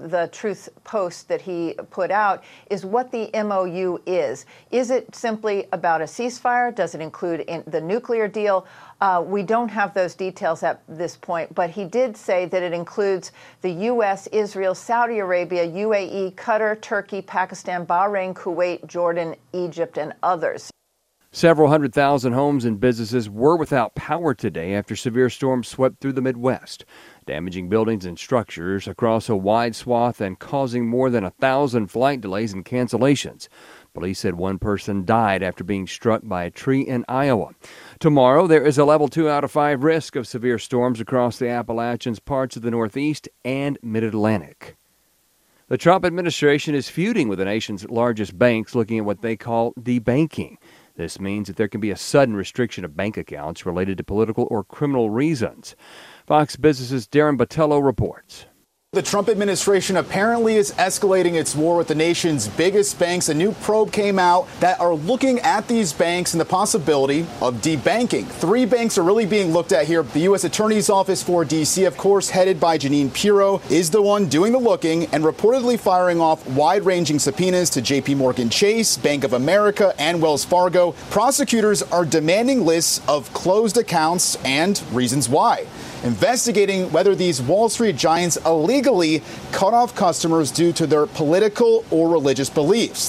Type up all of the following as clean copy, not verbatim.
the Truth post that he put out is what the MOU is. Is it simply about a ceasefire? Does it include the nuclear deal? We don't have those details at this point, but he did say that it includes the U.S., Israel, Saudi Arabia, UAE, Qatar, Turkey, Pakistan, Bahrain, Kuwait, Jordan, Egypt, and others. Several 100,000 homes and businesses were without power today after severe storms swept through the Midwest, damaging buildings and structures across a wide swath and causing more than 1,000 flight delays and cancellations. Police said one person died after being struck by a tree in Iowa. Tomorrow, there is a level 2 out of 5 risk of severe storms across the Appalachians, parts of the Northeast, and Mid-Atlantic. The Trump administration is feuding with the nation's largest banks, looking at what they call debanking. This means that there can be a sudden restriction of bank accounts related to political or criminal reasons. Fox Business's Darren Botello reports. The Trump administration apparently is escalating its war with the nation's biggest banks. A new probe came out that are looking at these banks and the possibility of debanking. 3 banks are really being looked at here. The U.S. Attorney's Office for D.C., of course, headed by Jeanine Pirro, is the one doing the looking and reportedly firing off wide-ranging subpoenas to J.P. Morgan Chase, Bank of America, and Wells Fargo. Prosecutors are demanding lists of closed accounts and reasons why, investigating whether these Wall Street giants illegally cut off customers due to their political or religious beliefs.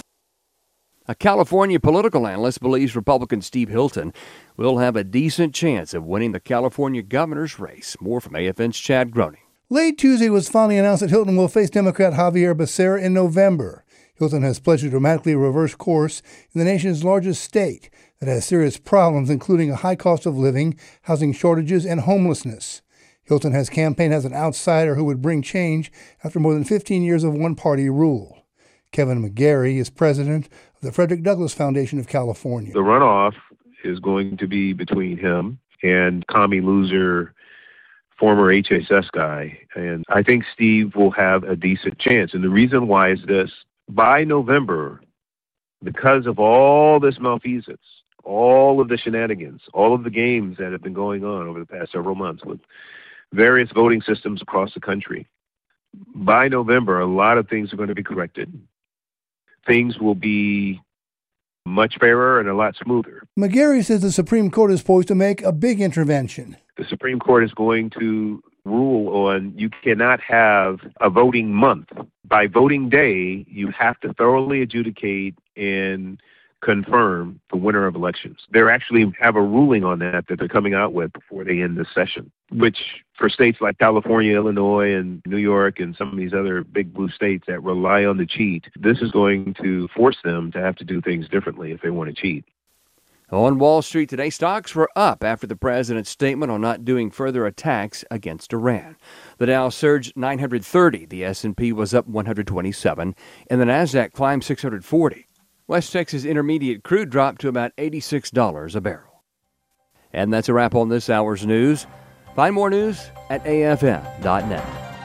A California political analyst believes Republican Steve Hilton will have a decent chance of winning the California governor's race. More from AFN's Chad Groening. Late Tuesday was finally announced that Hilton will face Democrat Javier Becerra in November. Hilton has pledged to dramatically reverse course in the nation's largest state that has serious problems, including a high cost of living, housing shortages, and homelessness. Hilton has campaigned as an outsider who would bring change after more than 15 years of one-party rule. Kevin McGarry is president of the Frederick Douglass Foundation of California. The runoff is going to be between him and commie loser, former HSS guy. And I think Steve will have a decent chance. And the reason why is this. By November, because of all this malfeasance, all of the shenanigans, all of the games that have been going on over the past several months with various voting systems across the country, by November, a lot of things are going to be corrected. Things will be much fairer and a lot smoother. McGarry says the Supreme Court is poised to make a big intervention. The Supreme Court is going to rule on you cannot have a voting month. By voting day, you have to thoroughly adjudicate and confirm the winner of elections. They actually have a ruling on that they're coming out with before they end this session, which for states like California, Illinois, and New York, and some of these other big blue states that rely on the cheat, this is going to force them to have to do things differently if they want to cheat. On Wall Street today, stocks were up after the president's statement on not doing further attacks against Iran. The Dow surged 930, the S&P was up 127, and the Nasdaq climbed 640. West Texas Intermediate crude dropped to about $86 a barrel. And that's a wrap on this hour's news. Find more news at afm.net.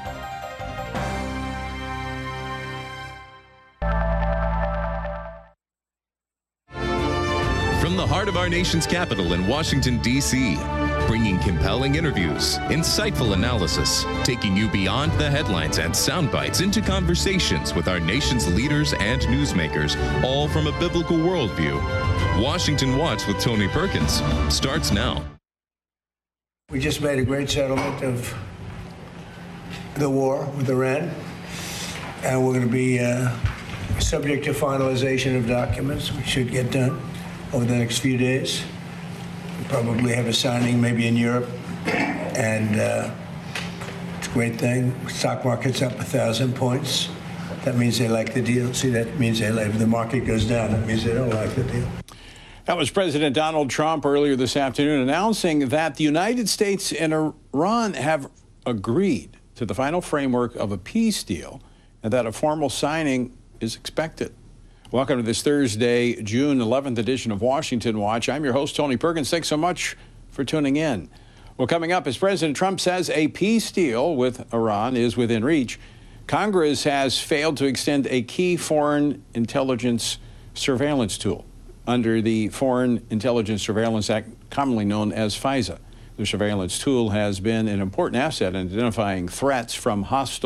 From the heart of our nation's capital in Washington, D.C., bringing compelling interviews, insightful analysis, taking you beyond the headlines and sound bites into conversations with our nation's leaders and newsmakers, all from a biblical worldview. Washington Watch with Tony Perkins starts now. We just made a great settlement of the war with Iran, and we're going to be subject to finalization of documents, which should get done over the next few days. We'll probably have a signing maybe in Europe, and it's a great thing. Stock market's up 1,000 points. That means they like the deal. See, that means they like, if the market goes down, that means they don't like the deal. That was President Donald Trump earlier this afternoon announcing that the United States and Iran have agreed to the final framework of a peace deal and that a formal signing is expected. Welcome to this Thursday, June 11th edition of Washington Watch. I'm your host, Tony Perkins. Thanks so much for tuning in. Well, coming up, as President Trump says a peace deal with Iran is within reach, Congress has failed to extend a key foreign intelligence surveillance tool under the Foreign Intelligence Surveillance Act, commonly known as FISA. The surveillance tool has been an important asset in identifying threats from hostile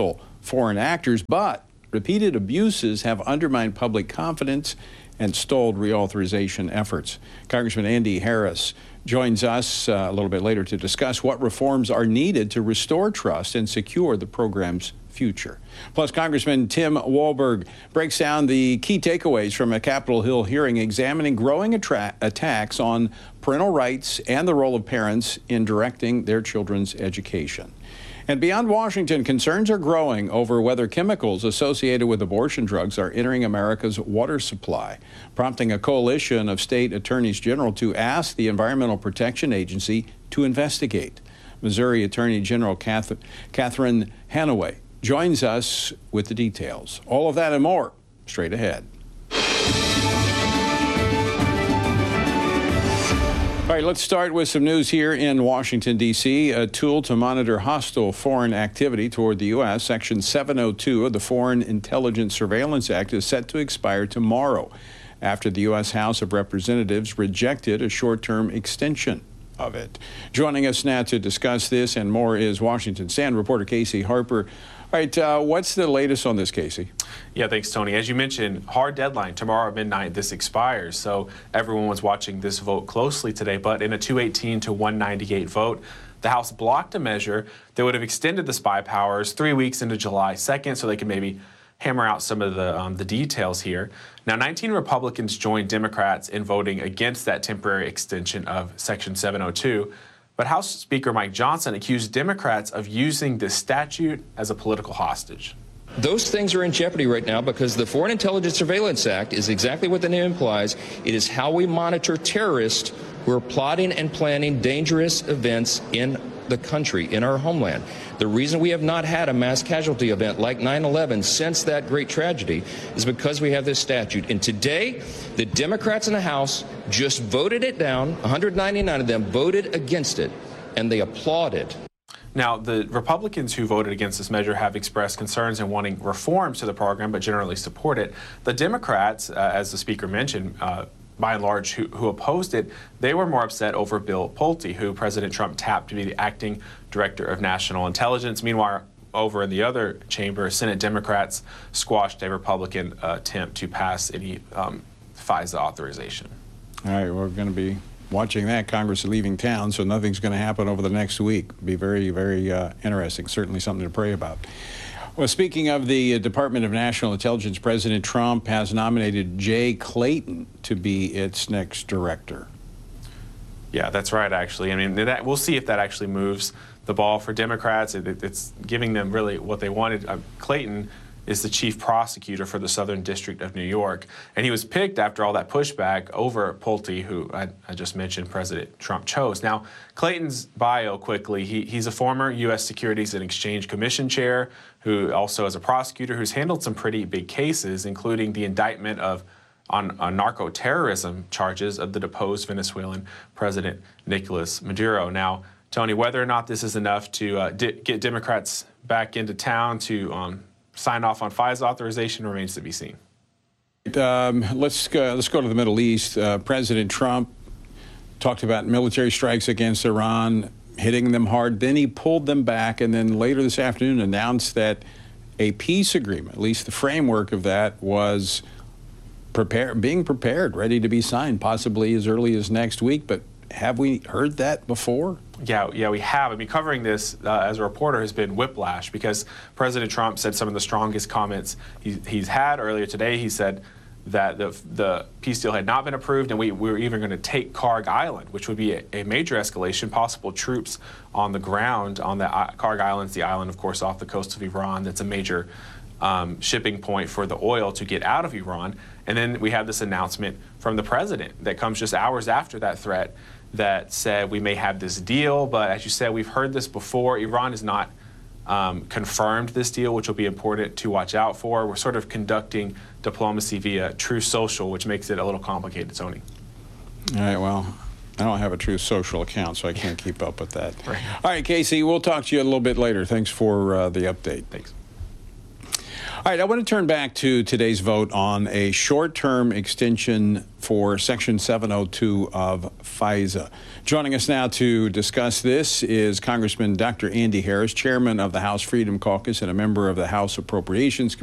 foreign actors, but repeated abuses have undermined public confidence and stalled reauthorization efforts. Congressman Andy Harris joins us a little bit later to discuss what reforms are needed to restore trust and secure the program's future. Plus, Congressman Tim Walberg breaks down the key takeaways from a Capitol Hill hearing examining growing attacks on parental rights and the role of parents in directing their children's education. And beyond Washington, concerns are growing over whether chemicals associated with abortion drugs are entering America's water supply, prompting a coalition of state attorneys general to ask the Environmental Protection Agency to investigate. Missouri Attorney General Catherine Hanaway joins us with the details. All of that and more straight ahead. All right, let's start with some news here in Washington, D.C. A tool to monitor hostile foreign activity toward the U.S., Section 702 of the Foreign Intelligence Surveillance Act, is set to expire tomorrow after the U.S. House of Representatives rejected a short-term extension of it. Joining us now to discuss this and more is Washington Stand reporter Casey Harper. All right, what's the latest on this, Casey? Yeah, thanks, Tony. As you mentioned, hard deadline. Tomorrow at midnight, this expires. So everyone was watching this vote closely today. But in a 218 to 198 vote, the House blocked a measure that would have extended the spy powers 3 weeks into July 2nd so they could maybe hammer out some of the details here. Now, 19 Republicans joined Democrats in voting against that temporary extension of Section 702. But House Speaker Mike Johnson accused Democrats of using this statute as a political hostage. Those things are in jeopardy right now because the Foreign Intelligence Surveillance Act is exactly what the name implies. It is how we monitor terrorists who are plotting and planning dangerous events in the country, in our homeland. The reason we have not had a mass casualty event like 9/11 since that great tragedy is because we have this statute. And today, the Democrats in the House just voted it down. 199 of them voted against it, and they applauded. Now, the Republicans who voted against this measure have expressed concerns in wanting reforms to the program, but generally support it. The Democrats, as the Speaker mentioned, by and large, who opposed it, they were more upset over Bill Pulte, who President Trump tapped to be the acting director of national intelligence. Meanwhile, over in the other chamber, Senate Democrats squashed a Republican attempt to pass any FISA authorization. All right, we're going to be watching that. Congress is leaving town, so nothing's going to happen over the next week. It'll be very, very interesting. Certainly something to pray about. Well, speaking of the Department of National Intelligence, President Trump has nominated Jay Clayton to be its next director. Yeah, that's right, actually. I mean, we'll see if that actually moves the ball for Democrats. It's giving them really what they wanted. Clayton is the chief prosecutor for the Southern District of New York, and he was picked after all that pushback over Pulte, who I just mentioned President Trump chose. Now, Clayton's bio quickly, he's a former U.S. Securities and Exchange Commission chair, who also is a prosecutor who's handled some pretty big cases, including the indictment on narco-terrorism charges of the deposed Venezuelan President Nicolas Maduro. Now, Tony, whether or not this is enough to get Democrats back into town to sign off on FISA authorization remains to be seen. Let's go to the Middle East. President Trump talked about military strikes against Iran, hitting them hard. Then he pulled them back, and then later this afternoon announced that a peace agreement, at least the framework of that, was being prepared, ready to be signed, possibly as early as next week. But have we heard that before? Yeah, we have. I mean, covering this as a reporter has been whiplash because President Trump said some of the strongest comments he's had. Earlier today, he said that the peace deal had not been approved, and we were even going to take Karg Island, which would be a major escalation, possible troops on the ground on the Karg Islands, the island, of course, off the coast of Iran. That's a major shipping point for the oil to get out of Iran. And then we have this announcement from the president that comes just hours after that threat that said we may have this deal, but as you said, we've heard this before. Iran has not confirmed this deal, which will be important to watch out for. We're sort of conducting diplomacy via Truth Social, which makes it a little complicated, Tony. All right, well, I don't have a Truth Social account, so I can't keep up with that. Right. All right, Casey, we'll talk to you a little bit later. Thanks for the update. Thanks. All right, I want to turn back to today's vote on a short-term extension for Section 702 of FISA. Joining us now to discuss this is Congressman Dr. Andy Harris, chairman of the House Freedom Caucus and a member of the House Appropriations Committee.